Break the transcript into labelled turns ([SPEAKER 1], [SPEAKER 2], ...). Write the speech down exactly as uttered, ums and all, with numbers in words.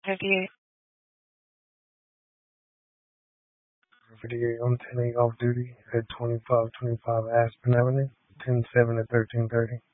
[SPEAKER 1] fifty-eight.
[SPEAKER 2] fifty-eight on ten eight off duty at twenty-five twenty-five Aspen Avenue, ten seven at thirteen thirty.